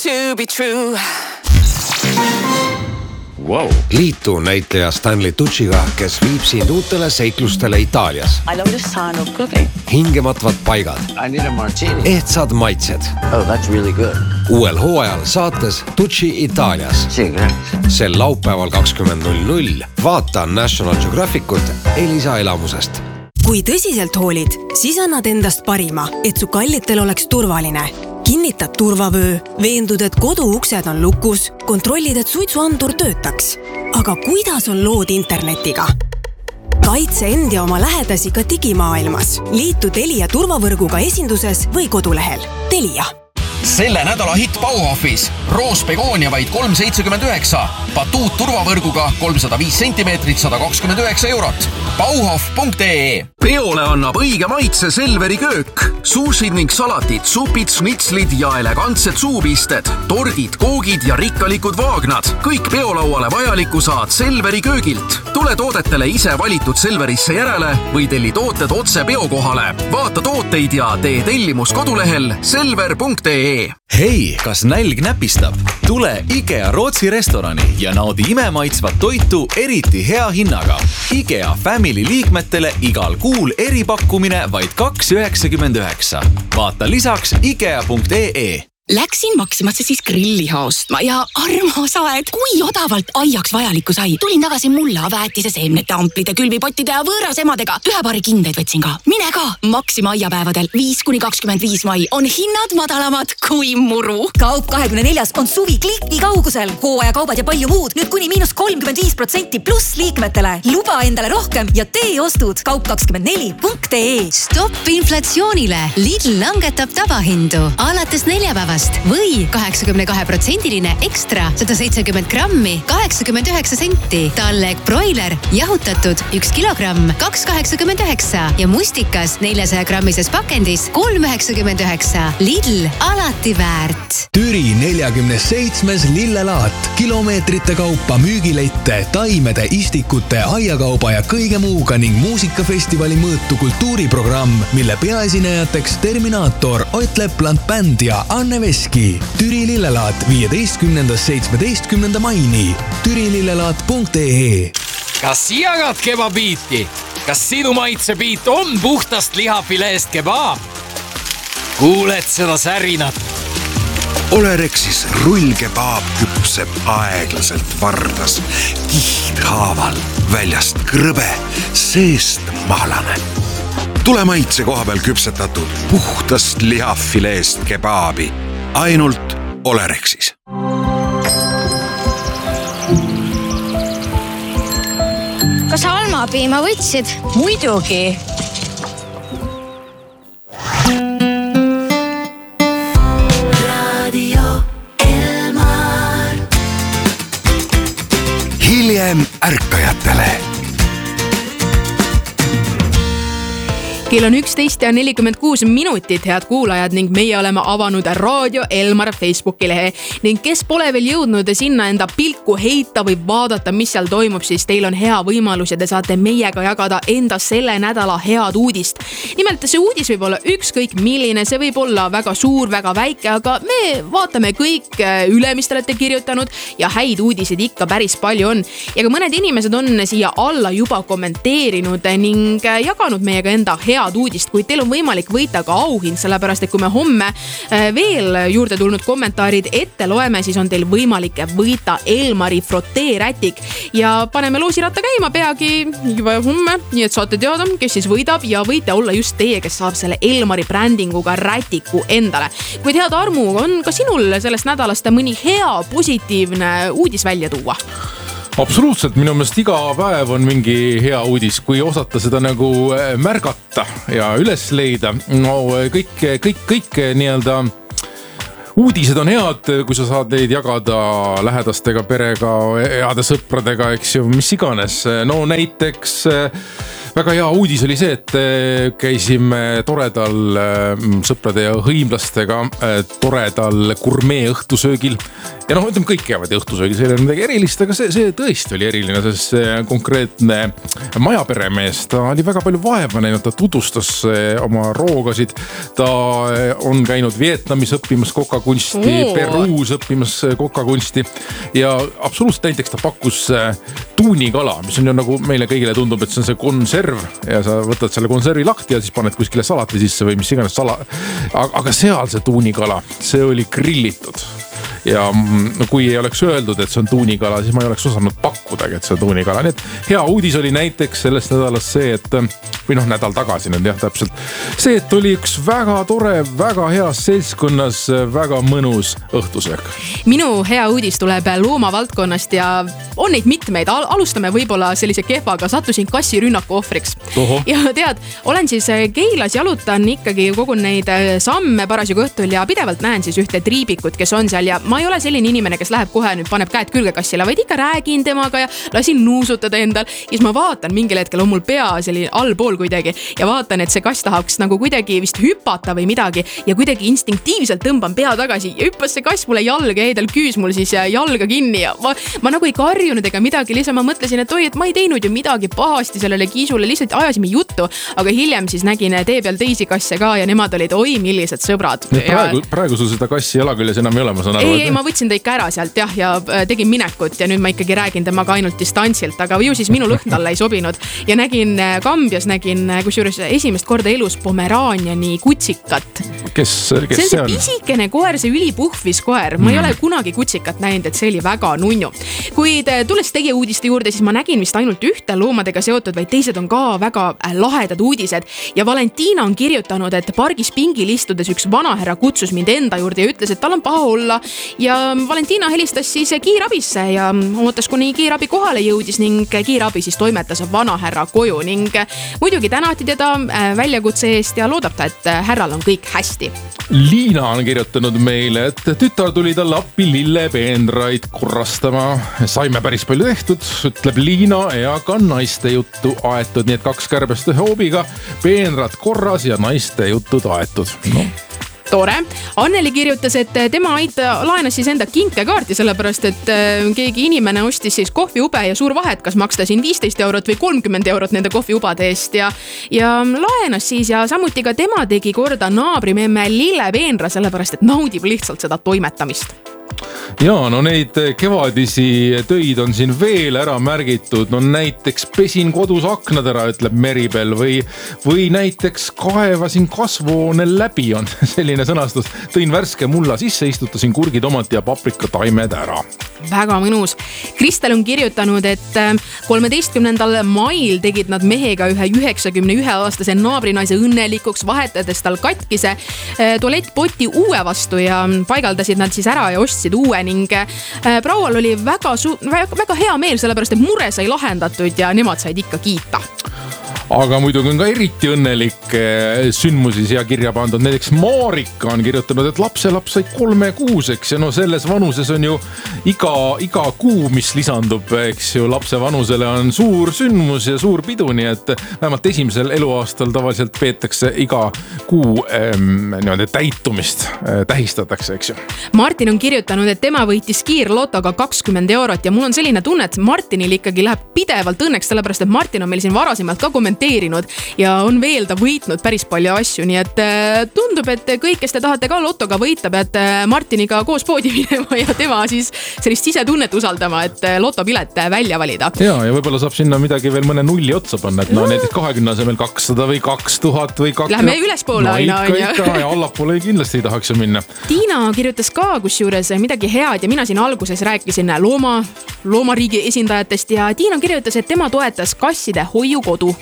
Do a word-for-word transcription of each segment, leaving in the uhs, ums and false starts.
to be true. Wow. Liitu näitleja Stanley Tucciga, kes viib sind uutele seiklustele Itaalias. I love this sign of cooking. Hingematvad paigad. I need a martini. Ehtsad maitsed. Oh, that's really good. Uuel hooajal saates Tucci Itaalias. Sel laupäeval kakskümmend null null vaata National Geographicut Elisa elamusest. Kui tõsiselt hoolid, siis annad endast parima, et su kallitel oleks turvaline. Kinnitad turvavöö, veendud, et kodu uksed on lukus, kontrollid, et suitsuandur töötaks. Aga kuidas on lood internetiga? Kaitse end ja oma lähedasi ka digimaailmas. Liitu Telia turvavõrguga esinduses või kodulehel. Telia. Selle nädala hitt Bauhofis. Roos Begonia vaid kolm seitsekümmend üheksa. Batuut turvavõrguga kolmsada viis sentimeetrit sada kakskümmend üheksa eurot. Bauhof punkt ee. Peole annab õige maitse Selveri köök. Suusid ning salatid, supid, snitslid ja elegantsed suupisted. Tordid, koogid ja rikkalikud vaagnad. Kõik peolauale vajaliku saad Selveri köögilt. Tule toodetele ise valitud Selverisse järele või telli tooted otse peokohale. Vaata tooteid ja tee tellimus kodulehel selver punkt ee. Hei, kas nälg näpistab? Tule IKEA Rootsi restorani ja naudi imemaitsvat toitu eriti hea hinnaga. IKEA Family liikmetele igal kuul eripakkumine vaid kaks üheksakümmend üheksa. Vaata lisaks ikea punkt ee. Läksin Maximasse siis grilliha ostma ja armas aed, kui odavalt aiaks vajalikku sai. Tulin tagasi mulla, väetise, seemnete, amplite, külvipottide ja võõras emadega. Ühe paari kindeid võtsin ka. Mine ka! Maxima aiapäevadel viis kuni kakskümmend viis mai on hinnad madalamad kui muru. Kaup kahekümne neljas on suvi kliki kaugusel. Hooaja kaubad ja palju muud. Nüüd kuni miinus kolmkümmend viis protsenti pluss liikmetele. Luba endale rohkem ja tee ostud. Kaup kakskümmend neli punkt ee. Stopp inflatsioonile. Lidl langetab tavahindu. Alates neljapäevast või kaheksakümne kahe protsendiline ekstra sada seitsekümmend grammi kaheksakümmend üheksa senti. Talleg broiler jahutatud üks kilogramm kaks kaheksakümmend üheksa ja mustikas neljasaja grammises pakendis kolm üheksakümmend üheksa. Lidl alati väärt. Türi neljakümne seitsmes lillelaat. Kilomeetrite kaupa müügilette, taimede, istikute, aiakauba ja kõige muuga ning muusikafestivali mõõtu kultuuriprogramm, mille peaesinejateks Terminaator, Ott Lepland Band ja Anne Veski. Türi lillelaat viieteistkümnendast seitsmeteistkümnenda maini. türi lillelaat punkt ee. Kas jagad kebabiiti? Kas sinu maitsebiit on puhtast lihafileest kebab? Kuuled seda särinat? Olerexis rullkebaab küpseb aeglaselt vardas, kihdhaaval, väljast krõbe, seest maalane. Tule maitse koha peal küpsetatud puhtast lihafileest kebaabi. Ainult Olerexis. Kas almapiima võtsid? Muidugi. Radio Elmar. Hiljem ärkajatele. Kell on üksteist ja nelikümmend kuus minutit, head kuulajad, ning meie oleme avanud Radio Elmar Facebooki lehe ning kes pole veel jõudnud sinna enda pilku heita või vaadata, mis seal toimub, siis teil on hea võimalus ja te saate meiega jagada enda selle nädala head uudist. Nimelt see uudis võib olla ükskõik milline, see võib olla väga suur, väga väike, aga me vaatame kõik üle, mis te olete kirjutanud ja häid uudiseid ikka päris palju on. Ja ka mõned inimesed on siia alla juba kommenteerinud ning jaganud meiega enda hea uudist, kuid teil on võimalik võita ka auhind, sellepärast, et kui me homme veel juurde tulnud kommentaarid ette loeme, siis on teil võimalik võita Elmari frotee-rätik ja paneme loosiratta käima peagi juba homme, nii et saate teada, kes siis võidab ja võite olla just teie, kes saab selle Elmari brändinguga rätiku endale. Kuid head Armu, on ka sinul sellest nädalast mõni hea positiivne uudis välja tuua? Absoluutselt, minu meelest iga päev on mingi hea uudis, kui osata seda nagu märgata ja üles leida. No kõik, kõik, kõik nii-öelda uudised on head, kui sa saad neid jagada lähedastega, perega, heade sõpradega, eks ju, mis iganes. No näiteks väga hea uudis oli see, et käisime toredal sõprade ja hõimlastega toredal gurmee õhtusöögil. Ja noh, ütleme, kõik käivad õhtusöögil, see ei ole midagi erilist, aga see, see tõesti oli eriline, sest see konkreetne majaperemees, ta oli väga palju vaeva näinud, ta tutvustas oma roogasid, ta on käinud Vietnamis õppimas kokakunsti, oh. Peruus õppimas kokakunsti ja absoluutselt näiteks ta pakkus tuunikala, mis on ju nagu meile kõigile tundub, et see on see konserv ja sa võtad selle konservi lahti ja siis paned kuskile salati sisse või mis iganes sala. Aga seal see tuunikala, see oli grillitud. Ja no, kui ei oleks öeldud, et see on tuunikala, siis ma ei oleks osanud pakkudagi, et see on tuunikala. Nii et hea uudis oli näiteks sellest nädalast see, et või noh, nädal tagasi nüüd jah, täpselt see, et oli üks väga tore, väga heas seltskonnas, väga mõnus õhtusöök. Minu hea uudis tuleb looma valdkonnast ja on neid mitmeid. Alustame võib-olla sellise kehvaga, sattusin kassirünnaku ohvriks. Toho. Ja tead, olen siis Keilas, jalutan ikkagi kogu neid samme parasjagu õhtul ja pidevalt näen siis ühte triibikut, kes on seal ja ma ei ole selline inimene, kes läheb kohe nüüd paneb käed külge kassile, vaid ikka räägin temaga ja lasin nuusutada endal. Ja siis ma vaatan mingil hetkel on mul pea selline allpool kuidagi ja vaatan, et see kass tahaks nagu kuidagi vist hüpata või midagi ja kuidagi instinktiivselt tõmban pea tagasi ja hüppas see kass mulle jalga ja tal küüs mul siis jalga kinni ja ma, ma nagu ei karjunud ega midagi, lihtsalt ma mõtlesin, et oi, et ma ei teinud ju midagi pahasti sellele kiisule, lihtsalt ajasime juttu, aga hiljem siis nägin tee peal teisi kasse ka ja nemad olid oi, millised sõbrad. Praegu, ja... praegu sul seda kassi jalaküljes enam ei ole, ma saan aru. Ei, ei, ma võtsin ta ikka ära sealt jah ja tegin minekut ja nüüd ma ikkagi räägin temaga ainult distantsilt, aga ju siis minu lõhn talle ei sobinud ja nägin Kambjas, nägin kusjuures esimest korda elus Pomeraaniani kutsikat. Kes, kes see on see pisikene koer, see ülipuhvis koer. Ma ei ole kunagi kutsikat näinud, et see oli väga nunju. Kuid tulles teie uudiste juurde, siis ma nägin vist ainult ühte loomadega seotud, vaid teised on ka väga lahedad uudised. Ja Valentina on kirjutanud, et pargis pingil istudes üks vanaherra kutsus mind enda juurde ja ütles, et tal on paha olla. Ja Valentina helistas siis kiirabisse ja ootas, kuni kiirabi kohale jõudis ning kiirabi siis toimetas vanaherra koju ning muidugi tänati teda väljakutse eest ja loodab ta, et härral on kõik hästi. Liina on kirjutanud meile, et tütar tuli talle appi lillepeenraid korrastama. Saime päris palju tehtud, ütleb Liina ja ka naiste juttu aetud, nii et kaks kärbest ühe hoobiga, peenrad korras ja naiste jutud aetud. No. Tore. Anneli kirjutas, et tema aita laenas siis enda kinkekaarti, sellepärast, et keegi inimene ostis siis kohviube ja suur vahet, kas maksta siin viisteist eurot või kolmkümmend eurot nende kohviubade eest ja, ja laenas siis ja samuti ka tema tegi korda naabrimemme lillepeenra, sellepärast, et naudib lihtsalt seda toimetamist. Ja, no neid kevadisi töid on siin veel ära märgitud. No näiteks pesin kodus aknad ära, ütleb Meribel või, või näiteks kaevasin kasvuhoone läbi on selline sõnastus. Tõin värske mulla sisse, istutasin kurgi, tomati ja paprika taimed ära. Väga mõnus. Kristel on kirjutanud, et kolmeteistkümnendal mail tegid nad mehega ühe üheksakümne ühe aastase naabrinaise õnnelikuks, vahetades tal katkise tualettpoti uue vastu ja paigaldasid nad siis ära ja ostsid uue ning proual oli väga, su- väga, väga hea meel, sellepärast, et mure sai lahendatud ja nemad said ikka kiita. Aga muidugi on ka eriti õnnelik sündmusi siia kirja pandud. Näiteks Marika on kirjutanud, et lapselaps sai kolme kuuseks ja no selles vanuses on ju iga, iga kuu, mis lisandub, eks ju, lapse vanusele on suur sündmus ja suur pidu, nii et vähemalt esimesel eluaastal tavaliselt peetakse iga kuu ähm, niimoodi täitumist äh, tähistatakse, eks ju. Martin on kirjutanud, et tema võitis kiirlotoga kakskümmend eurot ja mul on selline tunne, et Martinil ikkagi läheb pidevalt õnneks, sellepärast, et Martin on meil siin varasemalt ka kommenteerinud ja on veel ta võitnud päris palju asju, nii et tundub, et kõik, kes te tahate ka lotoga võita, peate Martiniga koos poodi minema ja tema siis sellist sisetunnet usaldama, et lotopilet välja valida. Ja, ja võib-olla saab sinna midagi veel mõne nulli otsa panna, et no, no näiteks kahekümne asemel kakssada või kaks tuhat või kaks... Lähme ülespoole no, aina. Ikka, ikka ja allapoole kindlasti ei tahaks ju minna. Tiina kirjutas ka kusjuures midagi head ja mina siin alguses rääkisin looma, loomariigi esindajatest ja Tiina kirjutas, et tema toetas kasside hoiukodu.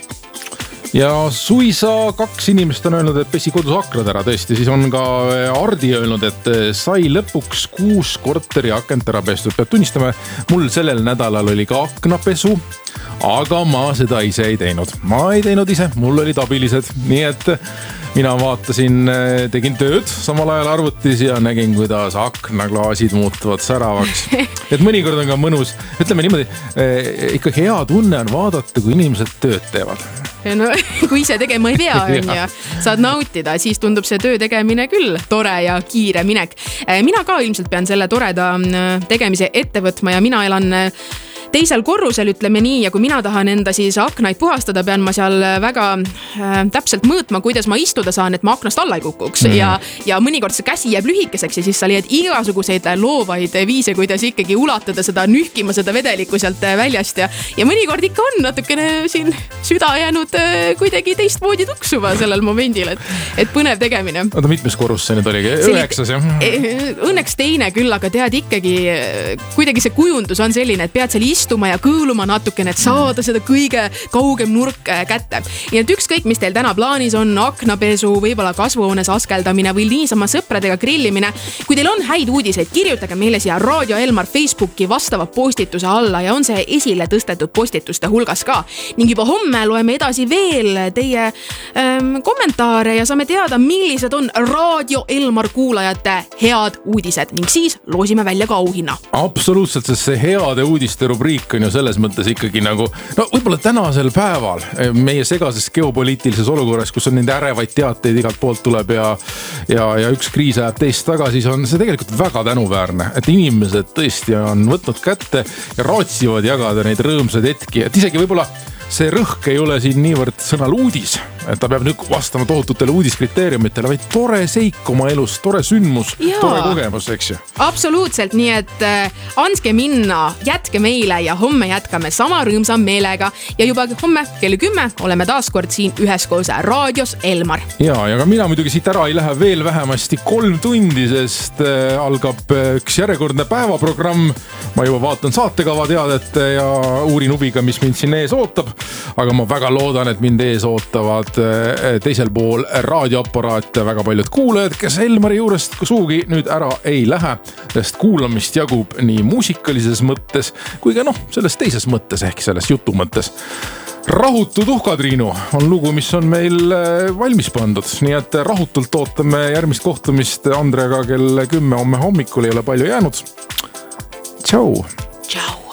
Ja suisa kaks inimest on öelnud, et pesi kodus akrad ära tõesti, siis on ka Ardi öelnud, et sai lõpuks kuus korteri akent ära pestud. Peab tunnistama, mul sellel nädalal oli ka aknapesu, aga ma seda ise ei teinud. Ma ei teinud ise, mul olid abilised, nii et mina vaatasin, tegin tööd samal ajal arvutis ja nägin, kuidas aknaklaasid muutuvad säravaks. Et mõnikord on ka mõnus, ütleme niimoodi, ikka hea tunne on vaadata, kui inimesed tööd teevad. no, kui ise tegema ei pea, on ja saad nautida, siis tundub see töö tegemine küll tore ja kiire minek. Mina ka ilmselt pean selle toreda tegemise ette võtma ja mina elan teisel korrusel, ütleme nii, ja kui mina tahan enda siis aknaid puhastada, pean ma seal väga äh, täpselt mõõtma, kuidas ma istuda saan, et ma aknast alla ei kukuks mm. ja, ja mõnikord see käsi jääb lühikeseks ja siis sa leiad igasuguseid loovaid viise, kuidas ikkagi ulatada seda, nühkima seda vedelikku sealt väljast ja, ja mõnikord ikka on natukene siin süda jäänud äh, kuidagi teistmoodi tuksuma sellel momendil, et, et põnev tegemine. Oota, mitmes korrus see nüüd oligi? Üheksas, jah? Õnneks teine küll, aga tead ikkagi, kuidagi see kujundus on selline, et pead seal istuma ja kõõluma natukene, et saada seda kõige kaugem nurk kätte. Nii et ükskõik, mis teil täna plaanis on, aknapesu, võib-olla kasvuhoones askeldamine või niisama sõpradega grillimine. Kui teil on häid uudiseid, kirjutage meile siia Raadio Elmar Facebooki vastava postituse alla ja on see esile tõstetud postituste hulgas ka. Ning juba homme loeme edasi veel teie ähm, kommentaare ja saame teada, millised on Raadio Elmar kuulajate head uudised ning siis loosime välja ka auhinna. Absoluutselt, sest see heade uudiste rubriik on ju selles mõttes ikkagi nagu, no võib-olla tänasel päeval meie segases geopoliitilises olukorras, kus on nende ärevaid teateid igalt poolt tuleb ja, ja, ja üks kriis ajab teist taga, siis on see tegelikult väga tänuväärne, et inimesed tõesti on võtnud kätte ja raatsivad jagada neid rõõmsaid hetki, et isegi võib-olla see rõhk ei ole siin niivõrd sõnal uudis, et ta peab nüüd vastama tohututele uudiskriteeriumitele, vaid tore seik oma elus, tore sündmus, ja. Tore kogemus, eks ju. Absoluutselt, nii et äh, andske minna, jätke meile ja homme jätkame sama rõõmsa meelega ja juba homme kell kümme oleme taaskord siin üheskoos raadios Elmar. Ja, ja ka mina muidugi siit ära ei lähe veel vähemasti kolm tundi, sest äh, algab üks järjekordne päevaprogramm. Ma juba vaatan saatekava teadet ja uurin huviga, mis mind siin ees ootab. Aga ma väga loodan, et mind ees ootavad teisel pool raadioaparaate väga paljud kuulajad, kes Elmari juurest suugi nüüd ära ei lähe, sest kuulamist jagub nii muusikalises mõttes kui ka noh, selles teises mõttes ehk selles jutu mõttes. Rahutu tuhkatriinu on lugu, mis on meil valmis pandud, nii et rahutult ootame järgmist kohtumist Andrega kell kümme homme hommikul, ei ole palju jäänud. Tšau! Tšau!